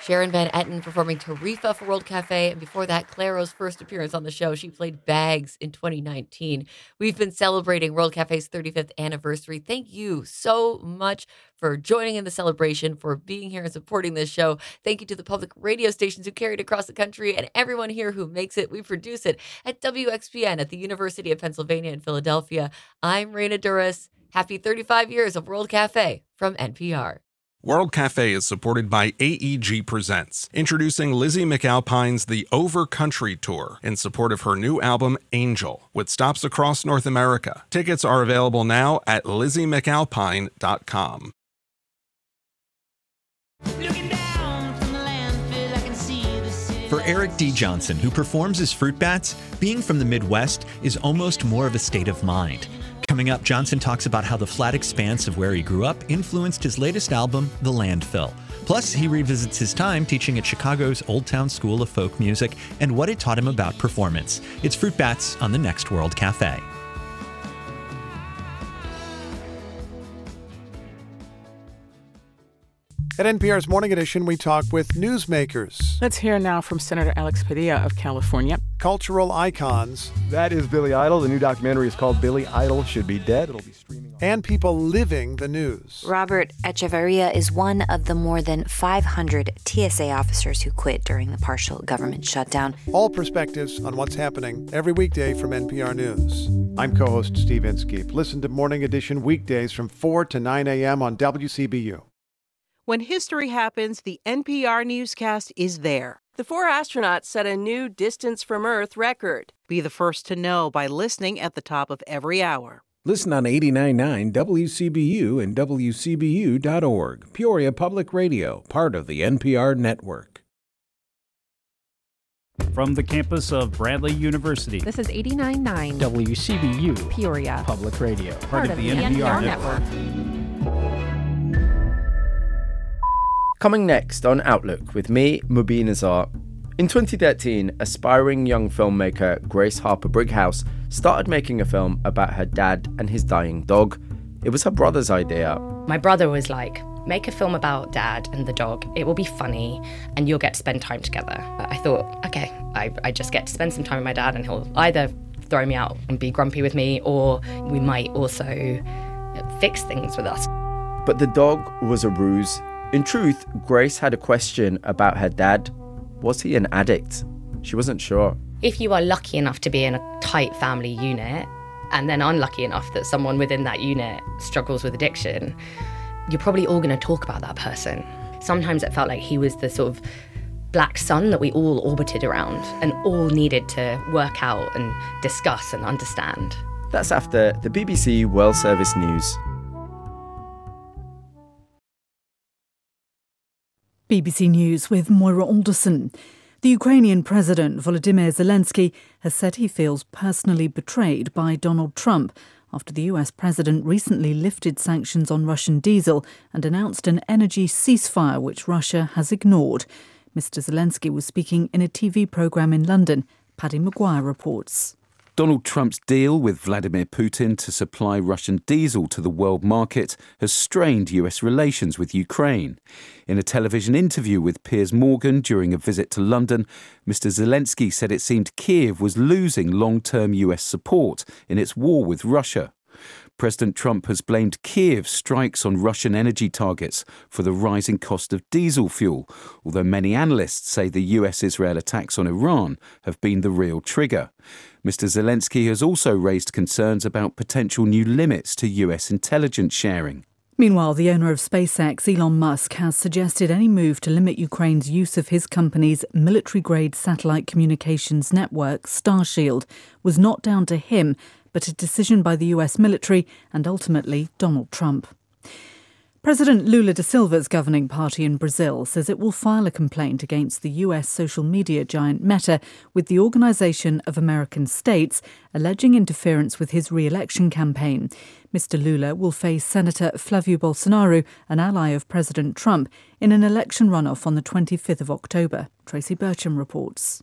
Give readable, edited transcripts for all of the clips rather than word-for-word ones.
Sharon Van Etten performing Tarifa for World Cafe. And before that, Clairo's first appearance on the show. She played Bags in 2019. We've been celebrating World Cafe's 35th anniversary. Thank you so much for joining in the celebration, for being here and supporting this show. Thank you to the public radio stations who carry it across the country and everyone here who makes it. We produce it at WXPN at the University of Pennsylvania in Philadelphia. I'm Raina Duras. Happy 35 years of World Cafe from NPR. World Cafe is supported by AEG Presents, introducing Lizzie McAlpine's The Over Country Tour in support of her new album, Angel, with stops across North America. Tickets are available now at LizzieMcAlpine.com. For Eric D. Johnson, who performs as Fruit Bats, being from the Midwest is almost more of a state of mind. Coming up, Johnson talks about how the flat expanse of where he grew up influenced his latest album, The Landfill. Plus, he revisits his time teaching at Chicago's Old Town School of Folk Music and what it taught him about performance. It's Fruit Bats on the next World Cafe. At NPR's Morning Edition, we talk with newsmakers. Let's hear now from Senator Alex Padilla of California. Cultural icons. That is Billy Idol. The new documentary is called Billy Idol Should Be Dead. It'll be streaming. And people living the news. Robert Echeverria is one of the more than 500 TSA officers who quit during the partial government shutdown. All perspectives on what's happening every weekday from NPR News. I'm co-host Steve Inskeep. Listen to Morning Edition weekdays from 4 to 9 a.m. on WCBU. When history happens, the NPR newscast is there. The 4 astronauts set a new distance from Earth record. Be the first to know by listening at the top of every hour. Listen on 89.9 WCBU and WCBU.org. Peoria Public Radio, part of the NPR network. From the campus of Bradley University. This is 89.9 WCBU Peoria Public Radio, part of the NPR network. Coming next on Outlook with me, Mubin Azar. In 2013, aspiring young filmmaker Grace Harper Brighouse started making a film about her dad and his dying dog. It was her brother's idea. My brother was like, make a film about dad and the dog. It will be funny and you'll get to spend time together. I thought, okay, I just get to spend some time with my dad and he'll either throw me out and be grumpy with me or we might also fix things with us. But the dog was a ruse. In truth, Grace had a question about her dad. Was he an addict? She wasn't sure. If you are lucky enough to be in a tight family unit, and then unlucky enough that someone within that unit struggles with addiction, you're probably all going to talk about that person. Sometimes it felt like he was the sort of black sun that we all orbited around and all needed to work out and discuss and understand. That's after the BBC World Service News. BBC News with Moira Alderson. The Ukrainian President Volodymyr Zelensky has said he feels personally betrayed by Donald Trump after the US president recently lifted sanctions on Russian diesel and announced an energy ceasefire which Russia has ignored. Mr. Zelensky was speaking in a TV programme in London. Paddy Maguire reports. Donald Trump's deal with Vladimir Putin to supply Russian diesel to the world market has strained US relations with Ukraine. In a television interview with Piers Morgan during a visit to London, Mr. Zelensky said it seemed Kyiv was losing long-term US support in its war with Russia. President Trump has blamed Kyiv's strikes on Russian energy targets for the rising cost of diesel fuel, although many analysts say the US-Israel attacks on Iran have been the real trigger. Mr. Zelensky has also raised concerns about potential new limits to US intelligence sharing. Meanwhile, the owner of SpaceX, Elon Musk, has suggested any move to limit Ukraine's use of his company's military-grade satellite communications network, Starshield, was not down to him, but a decision by the US military and ultimately Donald Trump. President Lula da Silva's governing party in Brazil says it will file a complaint against the US social media giant Meta with the Organization of American States, alleging interference with his re-election campaign. Mr. Lula will face Senator Flávio Bolsonaro, an ally of President Trump, in an election runoff on the 25th of October. Tracy Burcham reports.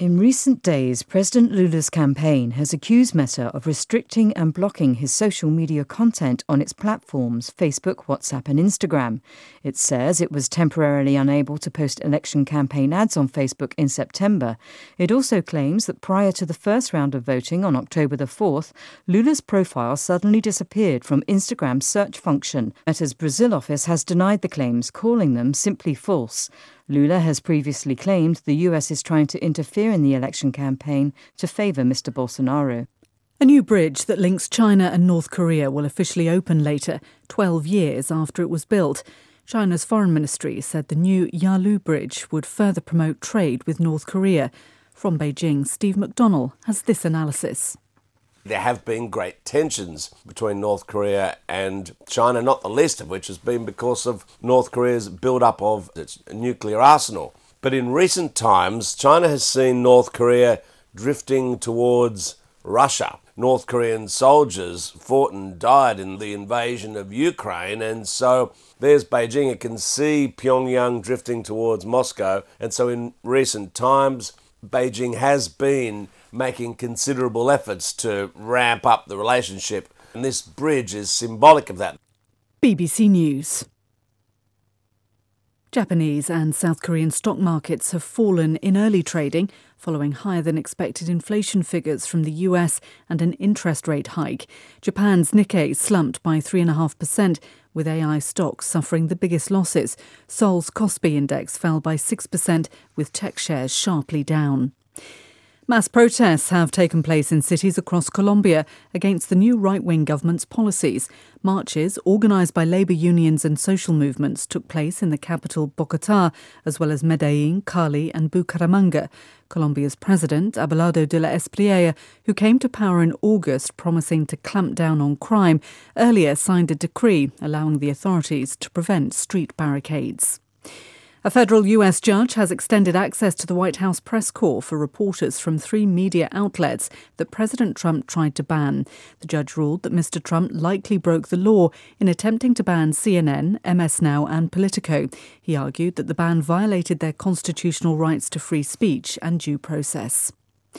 In recent days, President Lula's campaign has accused Meta of restricting and blocking his social media content on its platforms, Facebook, WhatsApp and Instagram. It says it was temporarily unable to post election campaign ads on Facebook in September. It also claims that prior to the first round of voting on October the 4th, Lula's profile suddenly disappeared from Instagram's search function. Meta's Brazil office has denied the claims, calling them simply false. Lula has previously claimed the US is trying to interfere in the election campaign to favour Mr. Bolsonaro. A new bridge that links China and North Korea will officially open later, 12 years after it was built. China's foreign ministry said the new Yalu Bridge would further promote trade with North Korea. From Beijing, Steve McDonnell has this analysis. There have been great tensions between North Korea and China, not the least of which has been because of North Korea's build-up of its nuclear arsenal. But in recent times, China has seen North Korea drifting towards Russia. North Korean soldiers fought and died in the invasion of Ukraine, and so there's Beijing. It can see Pyongyang drifting towards Moscow, and so in recent times, Beijing has been making considerable efforts to ramp up the relationship, and this bridge is symbolic of that. BBC News. Japanese and South Korean stock markets have fallen in early trading following higher than expected inflation figures from the US and an interest rate hike. Japan's Nikkei slumped by 3.5%, with AI stocks suffering the biggest losses. Seoul's Kospi index fell by 6%, with tech shares sharply down. Mass protests have taken place in cities across Colombia against the new right-wing government's policies. Marches, organised by labour unions and social movements, took place in the capital Bogotá, as well as Medellín, Cali and Bucaramanga. Colombia's president, Abelardo de la Espriella, who came to power in August promising to clamp down on crime, earlier signed a decree allowing the authorities to prevent street barricades. A federal US judge has extended access to the White House press corps for reporters from 3 media outlets that President Trump tried to ban. The judge ruled that Mr. Trump likely broke the law in attempting to ban CNN, MS Now and Politico. He argued that the ban violated their constitutional rights to free speech and due process.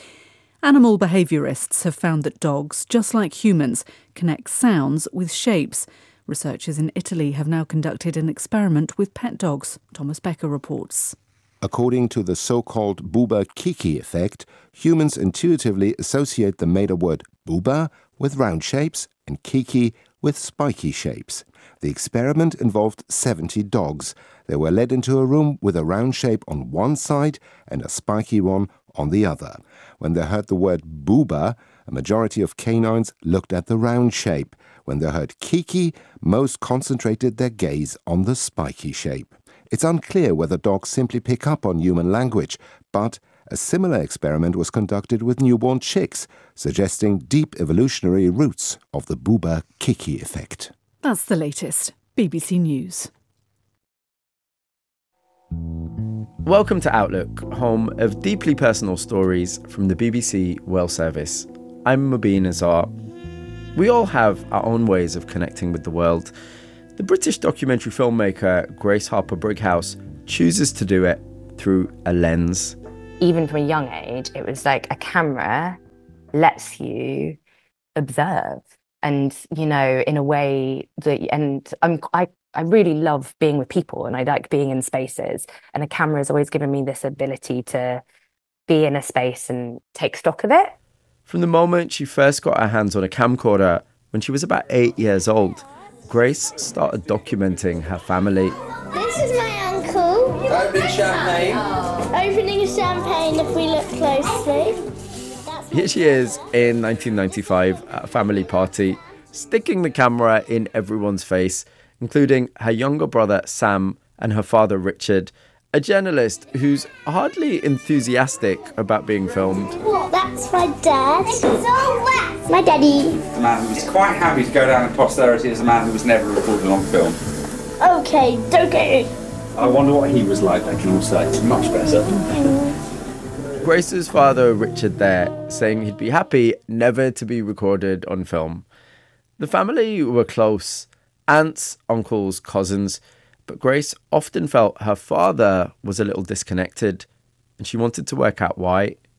Animal behaviourists have found that dogs, just like humans, connect sounds with shapes. Researchers in Italy have now conducted an experiment with pet dogs. Thomas Becker reports. According to the so-called Buba-Kiki effect, humans intuitively associate the meta word Buba with round shapes and Kiki with spiky shapes. The experiment involved 70 dogs. They were led into a room with a round shape on one side and a spiky one on the other. When they heard the word Buba, a majority of canines looked at the round shape. When they heard Kiki, most concentrated their gaze on the spiky shape. It's unclear whether dogs simply pick up on human language, but a similar experiment was conducted with newborn chicks, suggesting deep evolutionary roots of the Buba-Kiki effect. That's the latest. BBC News. Welcome to Outlook, home of deeply personal stories from the BBC World Service. I'm Mubin Azar. We all have our own ways of connecting with the world. The British documentary filmmaker Grace Harper Brighouse chooses to do it through a lens. Even from a young age, it was like a camera lets you observe and, you know, in a way that, and I really love being with people and I like being in spaces, and a camera has always given me this ability to be in a space and take stock of it. From the moment she first got her hands on a camcorder when she was about 8 years old, Grace started documenting her family. This is my uncle. Opening champagne. Opening champagne if we look closely. Here she is in 1995 at a family party, sticking the camera in everyone's face, including her younger brother Sam and her father Richard, a journalist who's hardly enthusiastic about being filmed. That's my dad. My daddy. A man who was quite happy to go down in posterity as a man who was never recorded on film. Okay. I wonder what he was like, they can all say. It's much better. Grace's father Richard there, saying he'd be happy never to be recorded on film. The family were close, aunts, uncles, cousins, but Grace often felt her father was a little disconnected, and she wanted to work out why.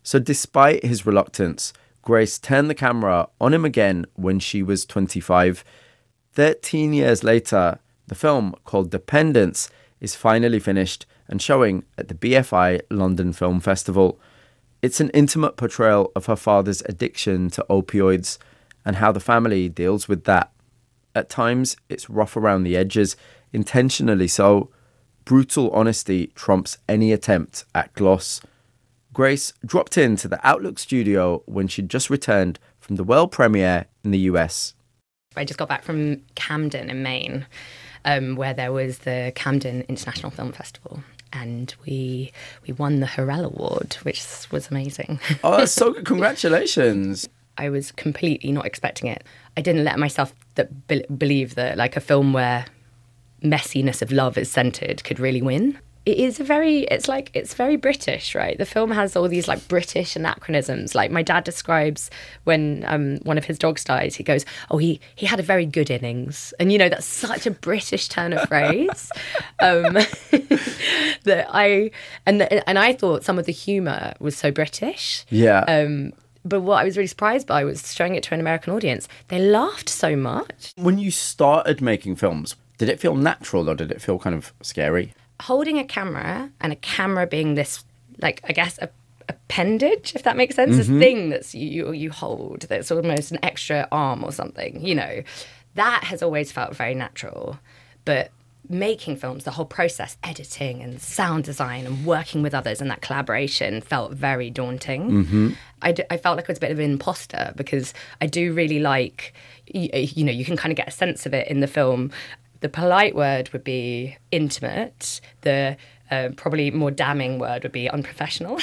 So despite his reluctance, Grace turned the camera on him again when she was 25. 13 years later, the film, called Dependence, is finally finished and showing at the BFI London Film Festival. It's an intimate portrayal of her father's addiction to opioids and how the family deals with that. At times, it's rough around the edges, intentionally so. Brutal honesty trumps any attempt at gloss. Grace dropped into the Outlook studio when she'd just returned from the world premiere in the US. I just got back from Camden in Maine, where there was the Camden International Film Festival. And we won the Hurrell Award, which was amazing. Oh, that's so good. Congratulations. I was completely not expecting it. I didn't let myself believe that like a film where messiness of love is centered could really win. It's very British, right? The film has all these like British anachronisms. Like my dad describes when one of his dogs dies, he goes, "Oh, he had a very good innings," and that's such a British turn of phrase. That I thought some of the humour was so British. Yeah. But what I was really surprised by was showing it to an American audience. They laughed so much. When you started making films, did it feel natural or did it feel kind of scary? Holding a camera and a camera being this, like, I guess, appendage, if that makes sense, this thing that's you hold, that's almost an extra arm or something, that has always felt very natural. But making films, the whole process, editing and sound design and working with others and that collaboration felt very daunting. I felt like I was a bit of an imposter because I do really like, you can kind of get a sense of it in the film. The polite word would be intimate. The probably more damning word would be unprofessional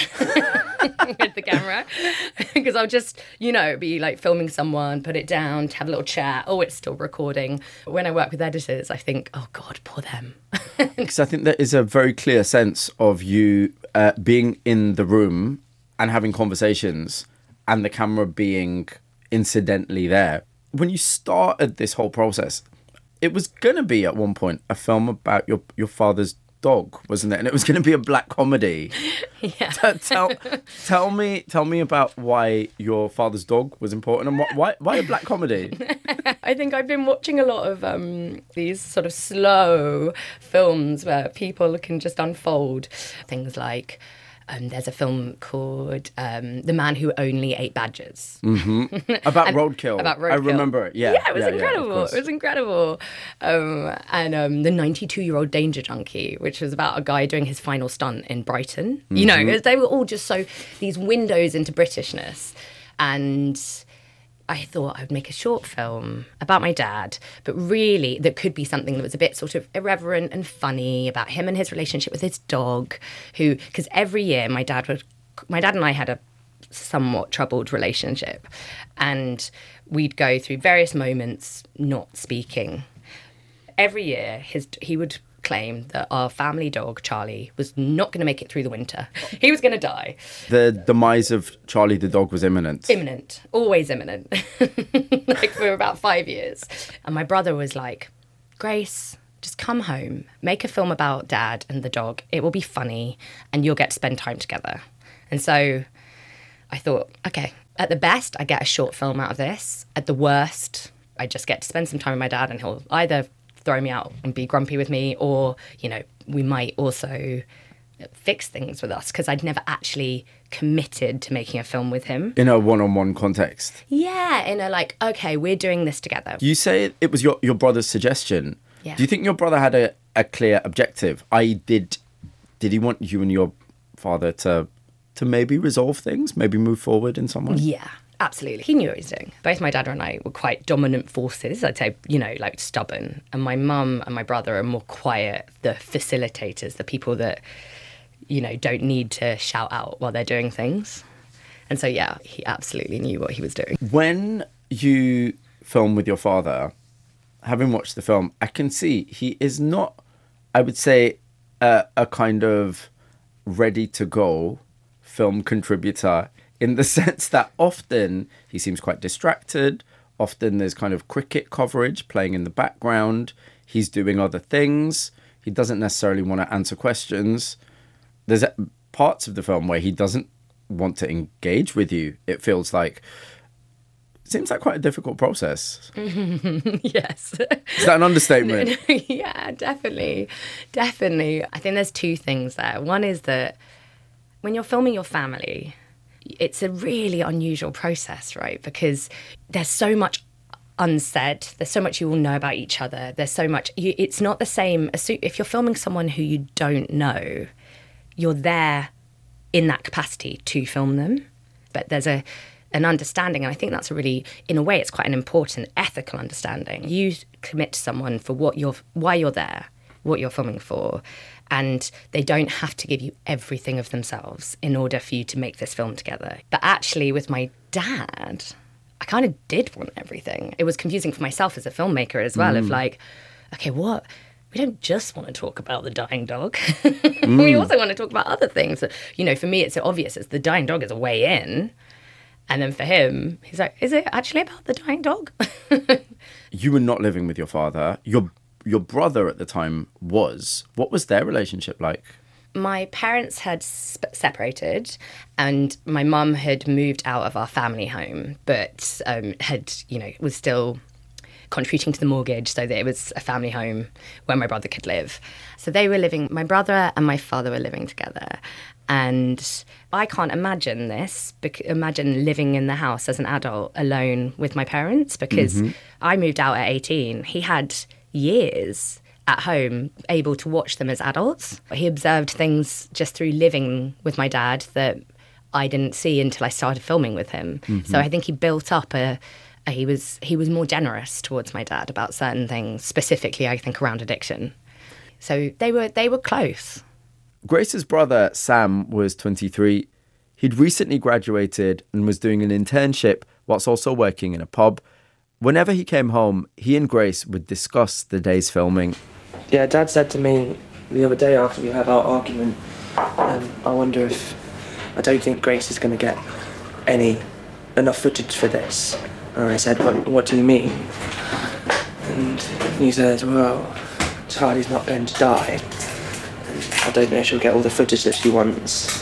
with the camera. Because I'll just, be like filming someone, put it down, to have a little chat. Oh, it's still recording. When I work with editors, I think, oh God, poor them. Because I think there is a very clear sense of you being in the room and having conversations and the camera being incidentally there. When you started this whole process, it was going to be at one point a film about your father's dog, wasn't it? And it was going to be a black comedy. Yeah. Tell me about why your father's dog was important and why a black comedy? I think I've been watching a lot of these sort of slow films where people can just unfold things like there's a film called The Man Who Only Ate Badgers. About roadkill. About roadkill. I remember it. Yeah, it was incredible. It was incredible. And The 92-Year-Old Danger Junkie, which was about a guy doing his final stunt in Brighton. They were all just these windows into Britishness. And I thought I would make a short film about my dad, but really that could be something that was a bit sort of irreverent and funny about him and his relationship with his dog, because every year my dad and I had a somewhat troubled relationship, and we'd go through various moments not speaking. Every year he would claim that our family dog, Charlie, was not going to make it through the winter. He was going to die. The demise of Charlie the dog was imminent. Imminent. Always imminent. Like for about 5 years. And my brother was like, Grace, just come home, make a film about Dad and the dog. It will be funny and you'll get to spend time together. And so I thought, okay, at the best, I get a short film out of this. At the worst, I just get to spend some time with my dad and he'll either throw me out and be grumpy with me, or we might also fix things with us, because I'd never actually committed to making a film with him in a one-on-one context. Yeah, in a like, okay, we're doing this together. You say it was your brother's suggestion. Yeah. Do you think your brother had a clear objective? Did he want you and your father to maybe resolve things, maybe move forward in some way? Yeah. Absolutely. He knew what he was doing. Both my dad and I were quite dominant forces, I'd say, like stubborn. And my mum and my brother are more quiet, the facilitators, the people that, don't need to shout out while they're doing things. And so, yeah, he absolutely knew what he was doing. When you film with your father, having watched the film, I can see he is not, I would say, a kind of ready-to-go film contributor, in the sense that often he seems quite distracted. Often there's kind of cricket coverage playing in the background. He's doing other things. He doesn't necessarily want to answer questions. There's parts of the film where he doesn't want to engage with you. It seems like quite a difficult process. Yes. Is that an understatement? Yeah, definitely. I think there's two things there. One is that when you're filming your family, it's a really unusual process, right? Because there's so much unsaid. There's so much you all know about each other. There's so much. It's not the same. If you're filming someone who you don't know, you're there in that capacity to film them. But there's an understanding, and I think that's in a way, it's quite an important ethical understanding. You commit to someone for why you're there, what you're filming for, and they don't have to give you everything of themselves in order for you to make this film together. But actually, with my dad, I kind of did want everything. It was confusing for myself as a filmmaker as well, of like, okay, what? We don't just want to talk about the dying dog. We also want to talk about other things. You know, for me, it's obvious. It's the dying dog is a way in. And then for him, he's like, is it actually about the dying dog? You were not living with your father. Your brother at the time was. What was their relationship like? My parents had separated, and my mum had moved out of our family home, but was still contributing to the mortgage so that it was a family home where my brother could live. So my brother and my father were living together. And I can't imagine imagine living in the house as an adult alone with my parents, because I moved out at 18. He had years at home able to watch them as adults. He observed things just through living with my dad that I didn't see until I started filming with him. So I think he built up he was more generous towards my dad about certain things, specifically I think around addiction. So they were close. Grace's brother Sam was 23. He'd recently graduated and was doing an internship whilst also working in a pub. Whenever he came home, he and Grace would discuss the day's filming. Yeah, Dad said to me the other day after we had our argument, I don't think Grace is going to get enough footage for this. And I said, what do you mean? And he said, well, Charlie's not going to die. And I don't know if she'll get all the footage that she wants.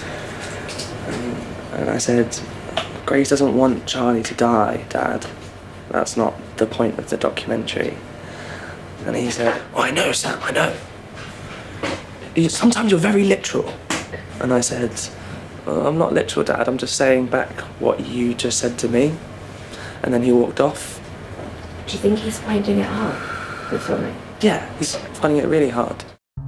And I said, Grace doesn't want Charlie to die, Dad. That's not the point of the documentary. And he said, oh, I know, Sam, I know. Sometimes you're very literal. And I said, well, I'm not literal, Dad. I'm just saying back what you just said to me. And then he walked off. Do you think he's finding it hard with filming? Yeah, he's finding it really hard.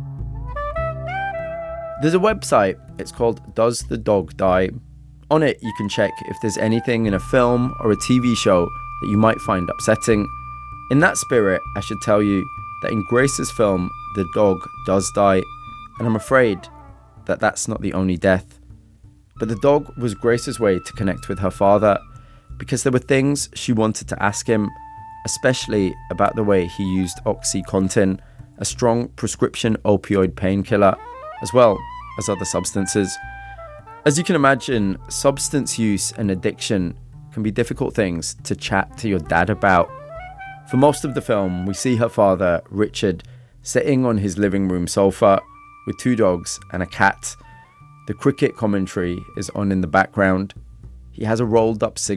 There's a website. It's called Does the Dog Die? On it, you can check if there's anything in a film or a TV show that you might find upsetting. In that spirit, I should tell you that in Grace's film, the dog does die, and I'm afraid that that's not the only death. But the dog was Grace's way to connect with her father, because there were things she wanted to ask him, especially about the way he used OxyContin, a strong prescription opioid painkiller, as well as other substances. As you can imagine, substance use and addiction can be difficult things to chat to your dad about. For most of the film, we see her father, Richard, sitting on his living room sofa with 2 dogs and a cat. The cricket commentary is on in the background. He has a rolled up cigarette